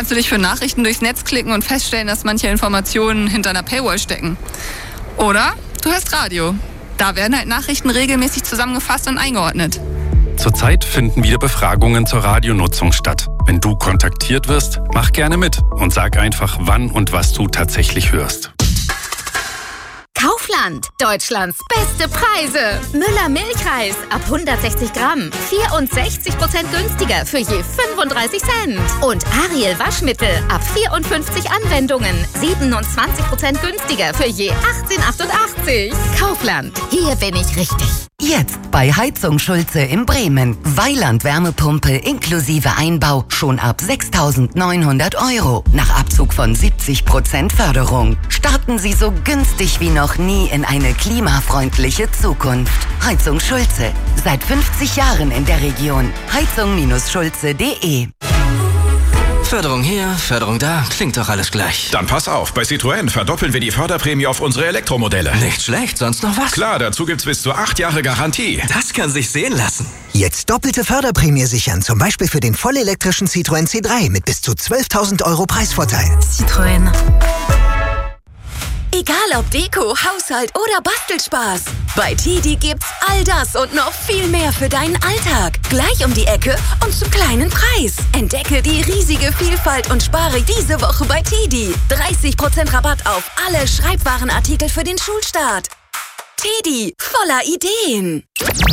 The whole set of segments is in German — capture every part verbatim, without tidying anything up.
kannst du dich für Nachrichten durchs Netz klicken und feststellen, dass manche Informationen hinter einer Paywall stecken. Oder du hörst Radio. Da werden halt Nachrichten regelmäßig zusammengefasst und eingeordnet. Zurzeit finden wieder Befragungen zur Radionutzung statt. Wenn du kontaktiert wirst, mach gerne mit und sag einfach, wann und was du tatsächlich hörst. Kaufland, Deutschlands beste Preise. Müller Milchreis ab hundertsechzig Gramm, vierundsechzig Prozent günstiger für je fünfunddreißig Cent. Und Ariel Waschmittel ab vierundfünfzig Anwendungen, siebenundzwanzig Prozent günstiger für je achtzehn Komma achtundachtzig. Kaufland, hier bin ich richtig. Jetzt bei Heizung Schulze in Bremen. Weiland Wärmepumpe inklusive Einbau schon ab sechstausendneunhundert Euro. Nach Abzug von siebzig Prozent Förderung. Starten Sie so günstig wie noch nie in eine klimafreundliche Zukunft. Heizung Schulze. Seit fünfzig Jahren in der Region. heizung Schulze punkt de. Förderung hier, Förderung da, klingt doch alles gleich. Dann pass auf, bei Citroën verdoppeln wir die Förderprämie auf unsere Elektromodelle. Nicht schlecht, sonst noch was? Klar, dazu gibt's bis zu acht Jahre Garantie. Das kann sich sehen lassen. Jetzt doppelte Förderprämie sichern, zum Beispiel für den vollelektrischen Citroën C drei mit bis zu zwölftausend Euro Preisvorteil. Citroën. Egal ob Deko, Haushalt oder Bastelspaß. Bei Tidi gibt's all das und noch viel mehr für deinen Alltag. Gleich um die Ecke und zum kleinen Preis. Entdecke die riesige Vielfalt und spare diese Woche bei Tidi. dreißig Prozent Rabatt auf alle Schreibwarenartikel für den Schulstart. Tidi, voller Ideen.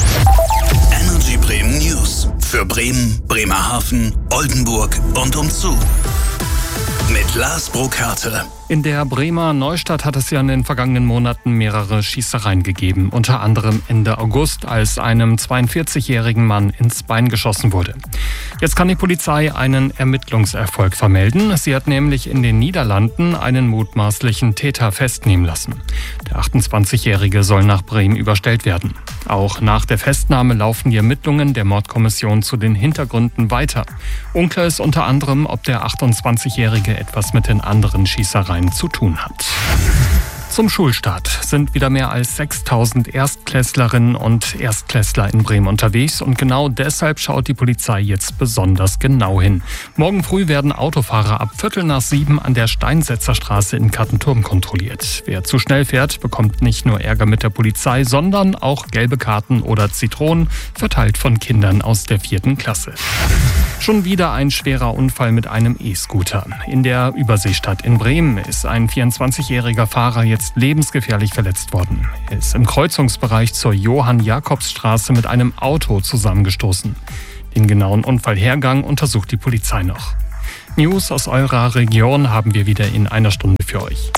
Energy Bremen News. Für Bremen, Bremerhaven, Oldenburg und umzu. Mit Lars Burkhardt. In der Bremer Neustadt hat es ja in den vergangenen Monaten mehrere Schießereien gegeben. Unter anderem Ende August, als einem zweiundvierzigjährigen Mann ins Bein geschossen wurde. Jetzt kann die Polizei einen Ermittlungserfolg vermelden. Sie hat nämlich in den Niederlanden einen mutmaßlichen Täter festnehmen lassen. Der achtundzwanzigjährige soll nach Bremen überstellt werden. Auch nach der Festnahme laufen die Ermittlungen der Mordkommission zu den Hintergründen weiter. Unklar ist unter anderem, ob der achtundzwanzigjährige etwas mit den anderen Schießereien zu tun hat. Zum Schulstart sind wieder mehr als sechstausend Erstklässlerinnen und Erstklässler in Bremen unterwegs und genau deshalb schaut die Polizei jetzt besonders genau hin. Morgen früh werden Autofahrer ab Viertel nach sieben an der Steinsetzerstraße in Kattenturm kontrolliert. Wer zu schnell fährt, bekommt nicht nur Ärger mit der Polizei, sondern auch gelbe Karten oder Zitronen, verteilt von Kindern aus der vierten Klasse. Schon wieder ein schwerer Unfall mit einem E-Scooter. In der Überseestadt in Bremen ist ein vierundzwanzigjähriger Fahrer jetzt lebensgefährlich verletzt worden. Er ist im Kreuzungsbereich zur Johann-Jakobs-Straße mit einem Auto zusammengestoßen. Den genauen Unfallhergang untersucht die Polizei noch. News aus eurer Region haben wir wieder in einer Stunde für euch.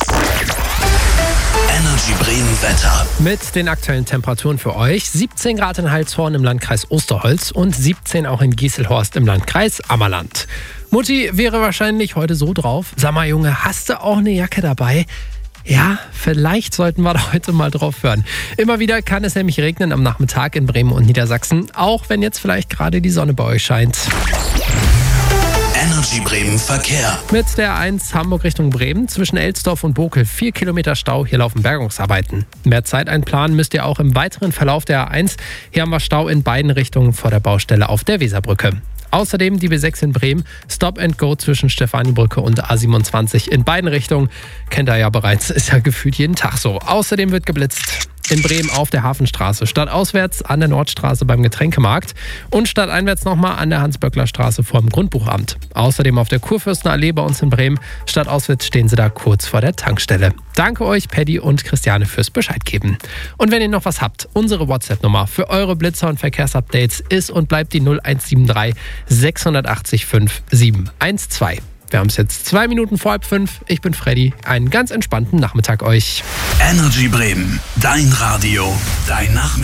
Energy Bremen Wetter. Mit den aktuellen Temperaturen für euch. siebzehn Grad in Heilshorn im Landkreis Osterholz und siebzehn auch in Gieselhorst im Landkreis Ammerland. Mutti wäre wahrscheinlich heute so drauf. Sag mal, Junge, hast du auch eine Jacke dabei? Ja, vielleicht sollten wir da heute mal drauf hören. Immer wieder kann es nämlich regnen am Nachmittag in Bremen und Niedersachsen, auch wenn jetzt vielleicht gerade die Sonne bei euch scheint. Energy Bremen Verkehr. Mit der A eins Hamburg Richtung Bremen zwischen Elsdorf und Bokel vier Kilometer Stau. Hier laufen Bergungsarbeiten. Mehr Zeit einplanen müsst ihr auch im weiteren Verlauf der A eins. Hier haben wir Stau in beiden Richtungen vor der Baustelle auf der Weserbrücke. Außerdem die B sechs in Bremen, Stop and Go zwischen Stefanibrücke und A siebenundzwanzig in beiden Richtungen. Kennt ihr ja bereits, ist ja gefühlt jeden Tag so. Außerdem wird geblitzt. In Bremen auf der Hafenstraße, stadtauswärts an der Nordstraße beim Getränkemarkt und stadteinwärts nochmal an der Hans-Böckler-Straße vor dem Grundbuchamt. Außerdem auf der Kurfürstenallee bei uns in Bremen, stadtauswärts stehen sie da kurz vor der Tankstelle. Danke euch, Paddy und Christiane, fürs Bescheid geben. Und wenn ihr noch was habt, unsere WhatsApp-Nummer für eure Blitzer- und Verkehrsupdates ist und bleibt die null eins sieben drei sechs acht fünf sieben eins zwei. Wir haben es jetzt zwei Minuten vor halb fünf. Ich bin Freddy. Einen ganz entspannten Nachmittag euch. Energy Bremen, dein Radio, dein Nachmittag.